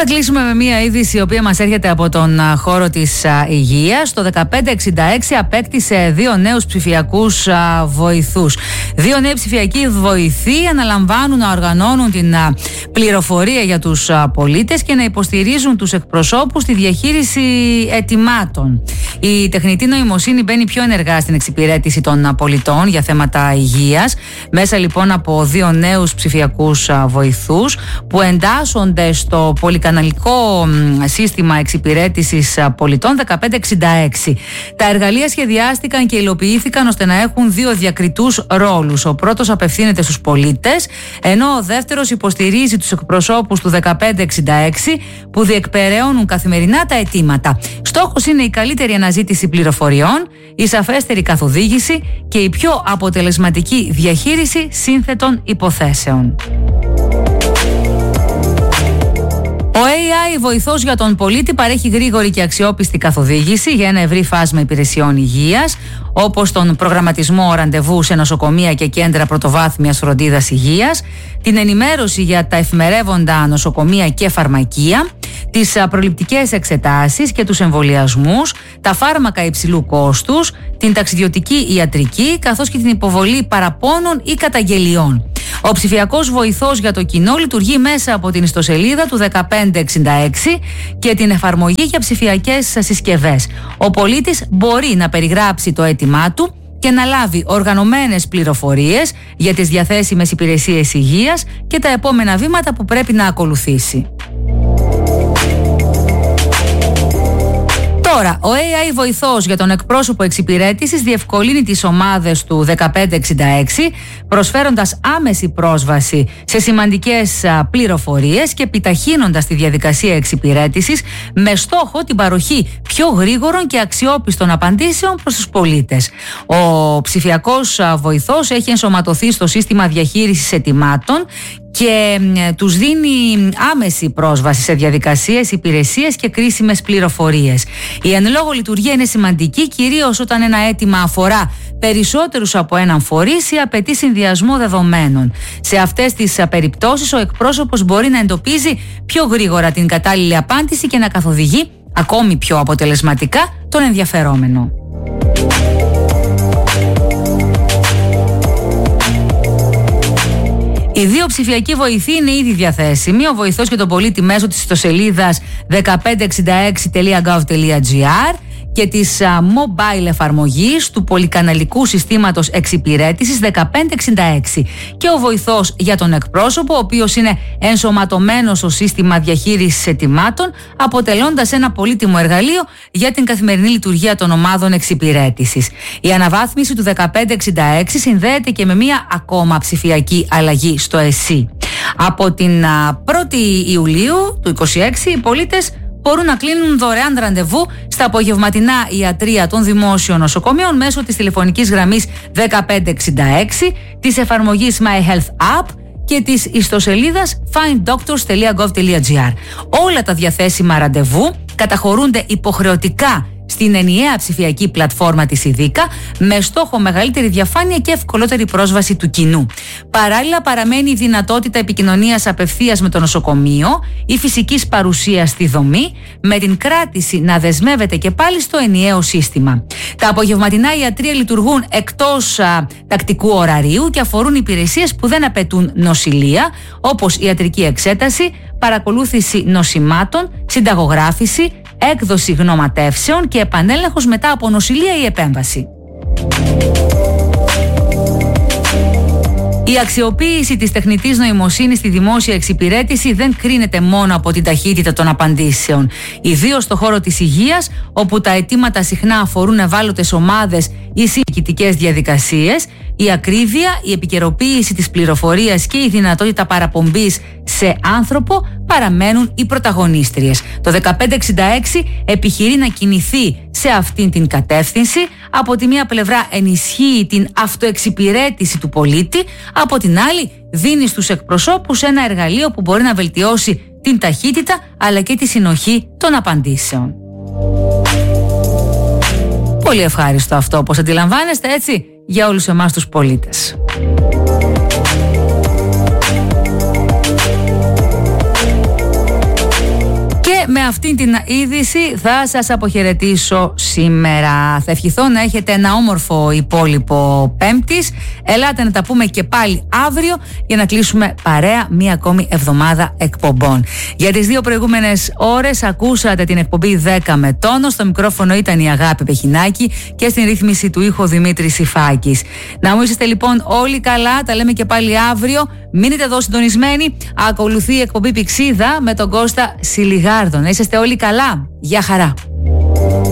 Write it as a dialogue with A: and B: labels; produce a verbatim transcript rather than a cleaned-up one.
A: θα κλείσουμε με μία είδηση η οποία μας έρχεται από τον χώρο της υγείας. Το δεκαπέντε εξήντα έξι απέκτησε δύο νέους ψηφιακούς βοηθούς. Δύο νέοι ψηφιακοί βοηθοί αναλαμβάνουν να οργανώνουν την πληροφορία για τους πολίτες και να υποστηρίζουν τους εκπροσώπους στη διαχείριση αιτημάτων. Η τεχνητή νοημοσύνη μπαίνει πιο ενεργά στην εξυπηρέτηση των πολιτών για θέματα υγείας, μέσα λοιπόν από δύο νέους ψηφιακούς βοηθούς που εντάσσονται στο πολυκαναλικό σύστημα εξυπηρέτησης πολιτών δεκαπέντε εξήντα έξι. Τα εργαλεία σχεδιάστηκαν και υλοποιήθηκαν ώστε να έχουν δύο διακριτούς ρόλους. Ο πρώτος απευθύνεται στους πολίτες, ενώ ο δεύτερος υποστηρίζει τους εκπροσώπους του δεκαπέντε εξήντα έξι που διεκπεραιώνουν καθημερινά τα αιτήματα. Στόχος είναι η καλύτερη αναζήτηση πληροφοριών, η σαφέστερη καθοδήγηση και η πιο αποτελεσματική διαχείριση σύνθετων υποθέσεων. Ο έι άι βοηθός για τον πολίτη παρέχει γρήγορη και αξιόπιστη καθοδήγηση για ένα ευρύ φάσμα υπηρεσιών υγείας, όπως τον προγραμματισμό ραντεβού σε νοσοκομεία και κέντρα πρωτοβάθμιας φροντίδας υγείας, την ενημέρωση για τα εφημερεύοντα νοσοκομεία και φαρμακεία, τις προληπτικές εξετάσεις και τους εμβολιασμούς, τα φάρμακα υψηλού κόστους, την ταξιδιωτική ιατρική, καθώς και την υποβολή παραπώνων ή καταγγελιών. Ο ψηφιακός βοηθός για το κοινό λειτουργεί μέσα από την ιστοσελίδα του δεκαπέντε εξήντα έξι και την εφαρμογή για ψηφιακές συσκευές. Ο πολίτης μπορεί να περιγράψει το αίτημά του και να λάβει οργανωμένες πληροφορίες για τις διαθέσιμες υπηρεσίες υγείας και τα επόμενα βήματα που πρέπει να ακολουθήσει. Τώρα, ο έι άι βοηθός για τον εκπρόσωπο εξυπηρέτησης διευκολύνει τις ομάδες του δεκαπέντε εξήντα έξι, προσφέροντας άμεση πρόσβαση σε σημαντικές πληροφορίες και επιταχύνοντας τη διαδικασία εξυπηρέτησης με στόχο την παροχή πιο γρήγορων και αξιόπιστων απαντήσεων προς τους πολίτες. Ο ψηφιακός βοηθός έχει ενσωματωθεί στο σύστημα διαχείρισης αιτημάτων και τους δίνει άμεση πρόσβαση σε διαδικασίες, υπηρεσίες και κρίσιμες πληροφορίες. Η εν λόγω λειτουργία είναι σημαντική, κυρίως όταν ένα αίτημα αφορά περισσότερους από έναν φορείς ή απαιτεί συνδυασμό δεδομένων. Σε αυτές τις περιπτώσεις ο εκπρόσωπος μπορεί να εντοπίζει πιο γρήγορα την κατάλληλη απάντηση και να καθοδηγεί ακόμη πιο αποτελεσματικά τον ενδιαφερόμενο. Οι δύο ψηφιακοί βοηθοί είναι ήδη διαθέσιμοι. Ο βοηθός για τον πολίτη μέσω της ιστοσελίδας δεκαπέντε εξήντα έξι τελεία γκοβ τελεία τζι άρ και της uh, mobile εφαρμογής του πολυκαναλικού συστήματος εξυπηρέτησης δεκαπέντε εξήντα έξι και ο βοηθός για τον εκπρόσωπο, ο οποίος είναι ενσωματωμένος στο σύστημα διαχείρισης αιτημάτων, αποτελώντας ένα πολύτιμο εργαλείο για την καθημερινή λειτουργία των ομάδων εξυπηρέτησης. Η αναβάθμιση του δεκαπέντε εξήντα έξι συνδέεται και με μία ακόμα ψηφιακή αλλαγή στο ΕΣΥ. Από την uh, πρώτη Ιουλίου του είκοσι έξι οι πολίτες μπορούν να κλείνουν δωρεάν ραντεβού στα απογευματινά ιατρεία των δημόσιων νοσοκομείων μέσω της τηλεφωνικής γραμμής δεκαπέντε εξήντα έξι, της εφαρμογής My Health App και της ιστοσελίδας find doctors τελεία γκοβ τελεία τζι άρ. Όλα τα διαθέσιμα ραντεβού καταχωρούνται υποχρεωτικά στην ενιαία ψηφιακή πλατφόρμα της ΙΔΙΚΑ με στόχο μεγαλύτερη διαφάνεια και ευκολότερη πρόσβαση του κοινού. Παράλληλα παραμένει η δυνατότητα επικοινωνίας απευθείας με το νοσοκομείο ή φυσικής παρουσίας στη δομή, με την κράτηση να δεσμεύεται και πάλι στο ενιαίο σύστημα. Τα απογευματινά ιατρεία λειτουργούν εκτός α, τακτικού ωραρίου και αφορούν υπηρεσίες που δεν απαιτούν νοσηλεία, όπως ιατρική εξέταση, παρακολούθηση νοσημάτων, συνταγογράφηση, έκδοση γνωματεύσεων και επανέλεγχος μετά από νοσηλεία ή επέμβαση. Η αξιοποίηση της τεχνητής νοημοσύνης στη δημόσια εξυπηρέτηση δεν κρίνεται μόνο από την ταχύτητα των απαντήσεων. Ιδίως στον χώρο της υγείας, όπου τα αιτήματα συχνά αφορούν ευάλωτες ομάδες ή συγκεκριτικές διαδικασίες, η ακρίβεια, η επικαιροποίηση της πληροφορίας και η δυνατότητα παραπομπής σε άνθρωπο παραμένουν οι πρωταγωνίστριες. Το δεκαπέντε εξήντα έξι επιχειρεί να κινηθεί σε αυτήν την κατεύθυνση. Από τη μία πλευρά ενισχύει την αυτοεξυπηρέτηση του πολίτη, από την άλλη δίνει στους εκπροσώπους ένα εργαλείο που μπορεί να βελτιώσει την ταχύτητα αλλά και τη συνοχή των απαντήσεων. Πολύ ευχάριστο αυτό, όπως αντιλαμβάνεστε, έτσι, για όλους εμάς τους πολίτες. αυτήν την είδηση θα σας αποχαιρετήσω σήμερα. Θα ευχηθώ να έχετε ένα όμορφο υπόλοιπο Πέμπτης. Ελάτε να τα πούμε και πάλι αύριο για να κλείσουμε παρέα μία ακόμη εβδομάδα εκπομπών. Για τις δύο προηγούμενες ώρες ακούσατε την εκπομπή δέκα με τόνο. Στο μικρόφωνο ήταν η Αγάπη Πεχινάκη και στην ρύθμιση του ήχου Δημήτρης Υφάκης. Να μου είσαστε λοιπόν όλοι καλά, τα λέμε και πάλι αύριο. Μείνετε εδώ συντονισμένοι. Ακολουθεί η εκπομπή Πηξίδα με τον Κώστα Σιλιγάρδο. Να είσαστε όλοι καλά. Γεια χαρά.